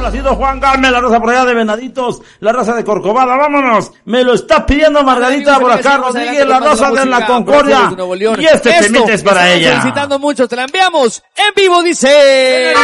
ha sido Juan Gámez, la raza por allá de Venaditos, la raza de Corcovada. Vámonos, me lo está pidiendo Margarita por acá Rodríguez, la raza de la Concordia. Y este temita es para ella. Felicitando mucho, te la enviamos en vivo, dice...